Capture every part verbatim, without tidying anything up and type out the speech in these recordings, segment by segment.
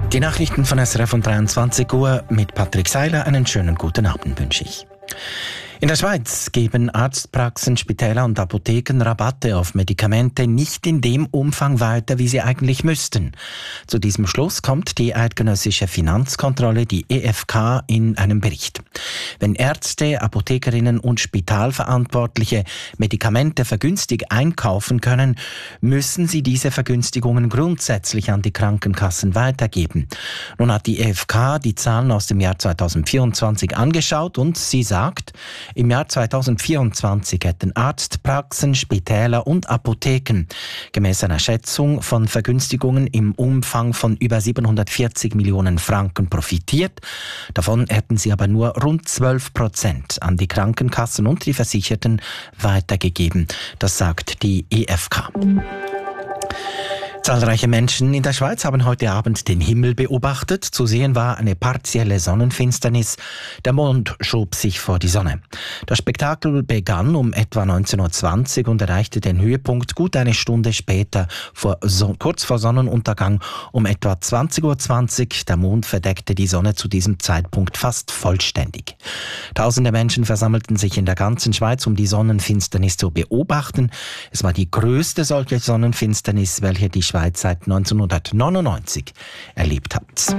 Die Nachrichten von S R F um dreiundzwanzig Uhr mit Patrick Seiler. Einen schönen guten Abend wünsche ich. In der Schweiz geben Arztpraxen, Spitäler und Apotheken Rabatte auf Medikamente nicht in dem Umfang weiter, wie sie eigentlich müssten. Zu diesem Schluss kommt die eidgenössische Finanzkontrolle, die E F K, in einem Bericht. Wenn Ärzte, Apothekerinnen und Spitalverantwortliche Medikamente vergünstigt einkaufen können, müssen sie diese Vergünstigungen grundsätzlich an die Krankenkassen weitergeben. Nun hat die E F K die Zahlen aus dem Jahr zweitausendvierundzwanzig angeschaut und sie sagt, im Jahr zweitausendvierundzwanzig hätten Arztpraxen, Spitäler und Apotheken gemäß einer Schätzung von Vergünstigungen im Umfang von über siebenhundertvierzig Millionen Franken profitiert. Davon hätten sie aber nur rund zwölf Prozent an die Krankenkassen und die Versicherten weitergegeben. Das sagt die E F K. Zahlreiche Menschen in der Schweiz haben heute Abend den Himmel beobachtet. Zu sehen war eine partielle Sonnenfinsternis. Der Mond schob sich vor die Sonne. Das Spektakel begann um etwa neunzehn Uhr zwanzig und erreichte den Höhepunkt gut eine Stunde später, vor, so, kurz vor Sonnenuntergang um etwa zwanzig Uhr zwanzig. Der Mond verdeckte die Sonne zu diesem Zeitpunkt fast vollständig. Tausende Menschen versammelten sich in der ganzen Schweiz, um die Sonnenfinsternis zu beobachten. Es war die größte solche Sonnenfinsternis, welche die Schweiz seit neunzehnhundertneunundneunzig erlebt hat.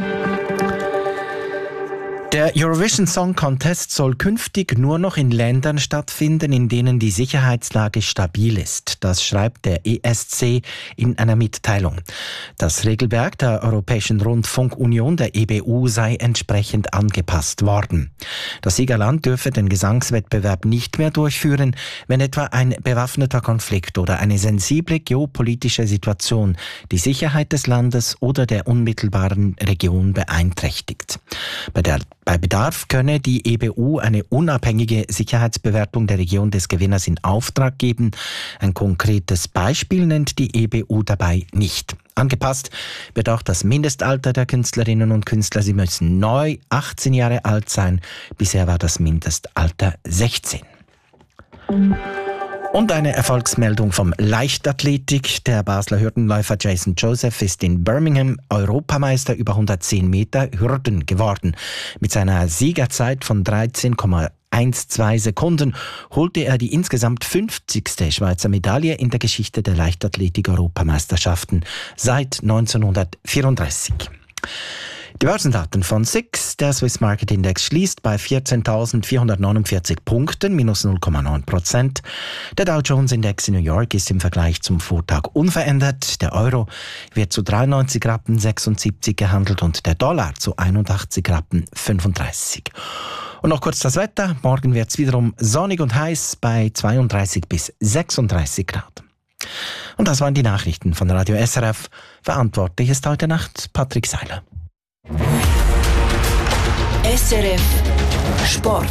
Der Eurovision Song Contest soll künftig nur noch in Ländern stattfinden, in denen die Sicherheitslage stabil ist. Das schreibt der E S C in einer Mitteilung. Das Regelwerk der Europäischen Rundfunkunion, der E B U, sei entsprechend angepasst worden. Das Siegerland dürfe den Gesangswettbewerb nicht mehr durchführen, wenn etwa ein bewaffneter Konflikt oder eine sensible geopolitische Situation die Sicherheit des Landes oder der unmittelbaren Region beeinträchtigt. Bei der Bei Bedarf könne die E B U eine unabhängige Sicherheitsbewertung der Region des Gewinners in Auftrag geben. Ein konkretes Beispiel nennt die E B U dabei nicht. Angepasst wird auch das Mindestalter der Künstlerinnen und Künstler. Sie müssen neu achtzehn Jahre alt sein. Bisher war das Mindestalter sechzehn. Und eine Erfolgsmeldung vom Leichtathletik. Der Basler Hürdenläufer Jason Joseph ist in Birmingham Europameister über hundertzehn Meter Hürden geworden. Mit seiner Siegerzeit von dreizehn Komma zwölf Sekunden holte er die insgesamt fünfzigste Schweizer Medaille in der Geschichte der Leichtathletik-Europameisterschaften seit neunzehnhundertvierunddreißig. Die Börsendaten von S I X. Der Swiss Market Index schließt bei vierzehntausendvierhundertneunundvierzig Punkten, minus null Komma neun Prozent. Der Dow Jones Index in New York ist im Vergleich zum Vortag unverändert. Der Euro wird zu dreiundneunzig Rappen sechsundsiebzig gehandelt und der Dollar zu einundachtzig Rappen fünfunddreißig. Und noch kurz das Wetter. Morgen wird es wiederum sonnig und heiß bei zweiunddreißig bis sechsunddreißig Grad. Und das waren die Nachrichten von Radio S R F. Verantwortlich ist heute Nacht Patrick Seiler. S R F Sport.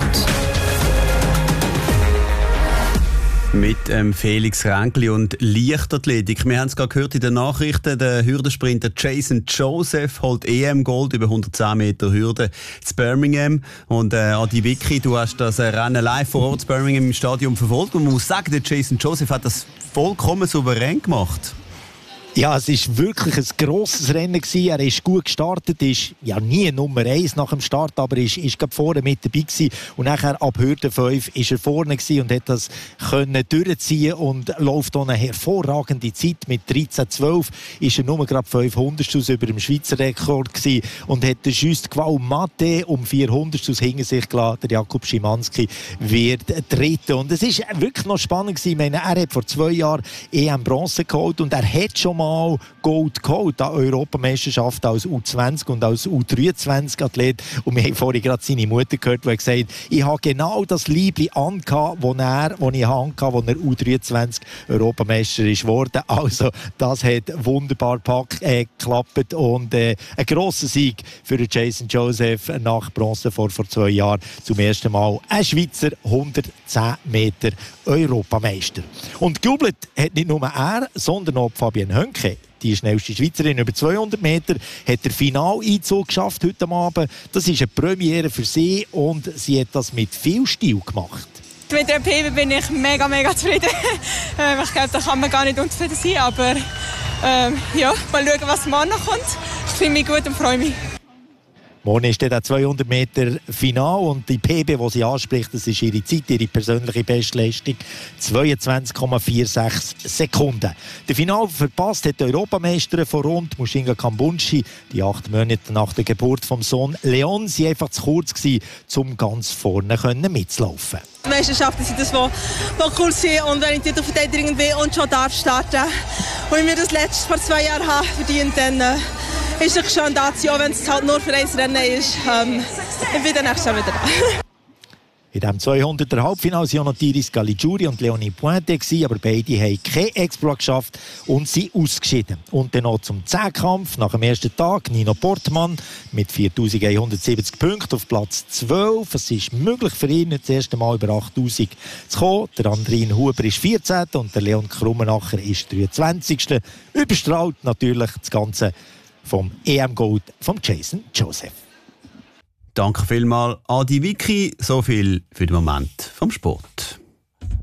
Mit ähm, Felix Ränkli und Leichtathletik. Wir haben es gerade gehört in den Nachrichten, der Hürdensprinter Jason Joseph holt E M-Gold über hundertzehn Meter Hürde zu Birmingham. Und äh, Adi Vicky, du hast das äh, Rennen live vor Ort zu Birmingham im Stadion verfolgt. Und man muss sagen, der Jason Joseph hat das vollkommen souverän gemacht. Ja, es war wirklich ein grosses Rennen gewesen. Er ist gut gestartet, ist ja nie Nummer eins nach dem Start, aber ist, ist gerade vorne mit dabei gewesen. Und nachher ab Hürde fünf ist er vorne gewesen und hat das können durchziehen und läuft auch eine hervorragende Zeit. Mit dreizehn zwölf ist er nur gerade fünfhundertstel über dem Schweizer Rekord gewesen und hat den Just Qual Mate um vierhundertstel hinter sich gelassen. Der Jakub Szymanski wird Dritter. Und es ist wirklich noch spannend gewesen. Ich meine, er hat vor zwei Jahren E M Bronze geholt und er hat schon mal Gold geholt an Europameisterschaft als U zwanzig und als U dreiundzwanzig Athlet. Und wir haben vorhin gerade seine Mutter gehört, die gesagt hat, ich habe genau das Liebli angehabt, das er, das ich angehabt, als er U dreiundzwanzig Europameister ist geworden. Also, das hat wunderbar pack, äh, geklappt und äh, ein grosser Sieg für Jason Joseph nach Bronze vor, vor zwei Jahren. Zum ersten Mal ein Schweizer hundertzehn Meter Europameister. Und gejubelt hat nicht nur er, sondern auch Fabienne Hönke. Die schnellste Schweizerin über zweihundert Meter hat den Finaleinzug geschafft heute Abend. Das ist eine Premiere für sie und sie hat das mit viel Stil gemacht. Mit der P B bin ich mega, mega zufrieden. ich glaube, da kann man gar nicht unzufrieden sein, aber ähm, ja, mal schauen, was morgen noch kommt. Ich fühle mich gut und freue mich. Morgen ist dann der zweihundert Meter Final und die P B, die sie anspricht, das ist ihre Zeit, ihre persönliche Bestleistung, zweiundzwanzig Komma sechsundvierzig Sekunden. Der Final verpasst hat die Europameisterin von rund, Mushinga Kambunshi, die acht Monate nach der Geburt vom Sohn Leon, sie einfach zu kurz gewesen, um ganz vorne mitzulaufen. Die Meisterschaften sind das, was cool sind, und wenn ich Titelverteidigung will und schon darf starten und ich mir das letzte vor zwei Jahren habe verdient, dann äh, ist es schön da zu sein, auch wenn es halt nur für ein Rennen ist. Ähm, ich bin dann nächstes Jahr wieder da. In diesem zweihunderter Halbfinale waren noch Iris Caligiuri und Leonie Pointe, aber beide haben keinen Exploit geschafft und sind ausgeschieden. Und dann noch zum Zehnkampf nach dem ersten Tag. Nino Portmann mit viertausendeinhundertsiebzig Punkten auf Platz zwölf. Es ist möglich für ihn, nicht das erste Mal über achttausend zu kommen. Der Andrin Huber ist vierzehnter und der Leon Krummenacher ist dreiundzwanzigster Überstrahlt natürlich das Ganze vom E M-Gold von Jason Joseph. Danke vielmals, Adi Vicky. So viel für den Moment vom Sport.